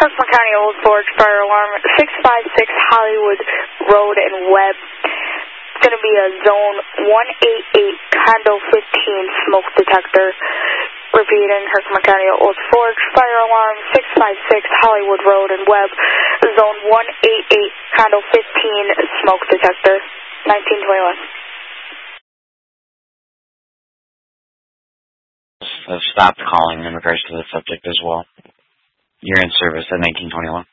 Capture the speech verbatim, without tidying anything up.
Herkimer County Old Forge, fire alarm six five six Hollywood Road and Webb. It's going to be a zone one eighty-eight, condo fifteen smoke detector. Repeating, Herkimer County Old Forge, fire alarm six five six Hollywood Road and Webb. Zone one eighty-eight, condo fifteen smoke detector. nineteen twenty-one. Have stopped calling in regards to the subject as well. You're in service at nineteen twenty-one.